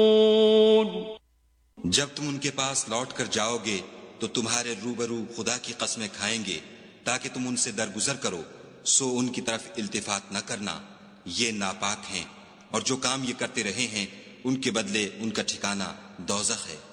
जब तुम उनके पास लौट कर जाओगे तो तुम्हारे रूबरू खुदा की कस्में खाएंगे ताकि तुम उनसे दरगुजर करो, सो उनकी तरफ इल्तिफात न करना, ये नापाक हैं, और जो काम ये करते रहे हैं उनके बदले उनका ठिकाना दोज़ख है।